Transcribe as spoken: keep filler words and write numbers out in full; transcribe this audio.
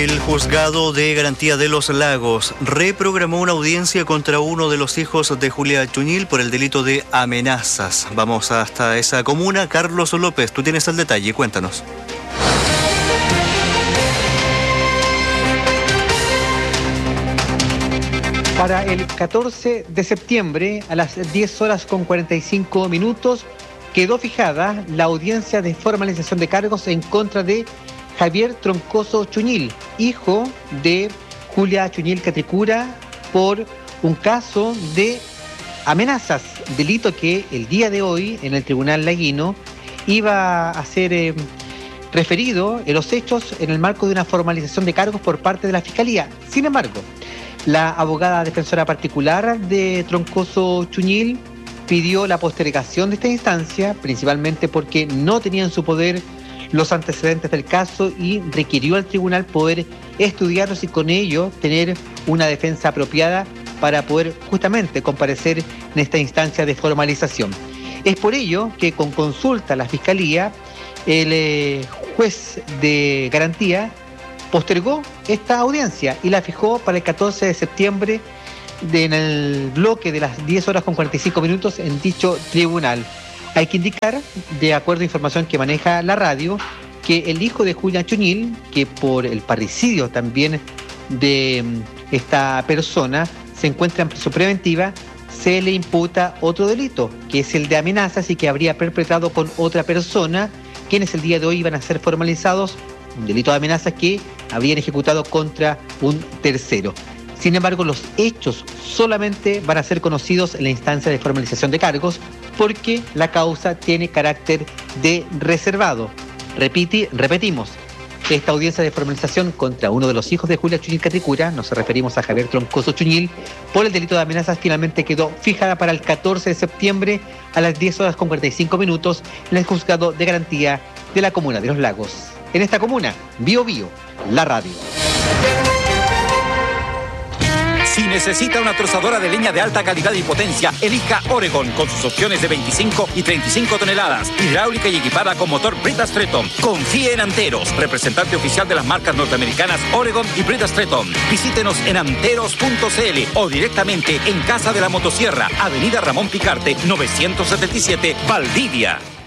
El Juzgado de Garantía de los Lagos reprogramó una audiencia contra uno de los hijos de Julia Chuñil por el delito de amenazas. Vamos hasta esa comuna. Carlos López, tú tienes el detalle, cuéntanos. Para el catorce de septiembre, a las diez horas con cuarenta y cinco minutos, quedó fijada la audiencia de formalización de cargos en contra de Javier Troncoso Chuñil, hijo de Julia Chuñil Catricura, por un caso de amenazas, delito que el día de hoy en el Tribunal Laguino iba a ser eh, referido en los hechos en el marco de una formalización de cargos por parte de la Fiscalía. Sin embargo, la abogada defensora particular de Troncoso Chuñil pidió la postergación de esta instancia, principalmente porque no tenía en su poder los antecedentes del caso y requirió al tribunal poder estudiarlos y con ello tener una defensa apropiada para poder justamente comparecer en esta instancia de formalización. Es por ello que con consulta a la Fiscalía, el eh, juez de garantía postergó esta audiencia y la fijó para el catorce de septiembre de, en el bloque de las diez horas con cuarenta y cinco minutos en dicho tribunal. Hay que indicar, de acuerdo a información que maneja la radio, que el hijo de Julia Chuñil, que por el parricidio también de esta persona se encuentra en prisión preventiva, se le imputa otro delito, que es el de amenazas y que habría perpetrado con otra persona, quienes el día de hoy iban a ser formalizados, un delito de amenazas que habrían ejecutado contra un tercero. Sin embargo, los hechos solamente van a ser conocidos en la instancia de formalización de cargos porque la causa tiene carácter de reservado. Repite, repetimos, esta audiencia de formalización contra uno de los hijos de Julia Chuñil Catricura, nos referimos a Javier Troncoso Chuñil, por el delito de amenazas finalmente quedó fijada para el catorce de septiembre a las diez horas con cuarenta y cinco minutos en el Juzgado de Garantía de la Comuna de Los Lagos. En esta comuna, Bio Bio, la radio. Si necesita una trozadora de leña de alta calidad y potencia, elija Oregon con sus opciones de veinticinco y treinta y cinco toneladas, hidráulica y equipada con motor Brita Stretton. Confíe en Anteros, representante oficial de las marcas norteamericanas Oregon y Brita Stretton. Visítenos en anteros punto c l o directamente en Casa de la Motosierra, Avenida Ramón Picarte, novecientos setenta y siete, Valdivia.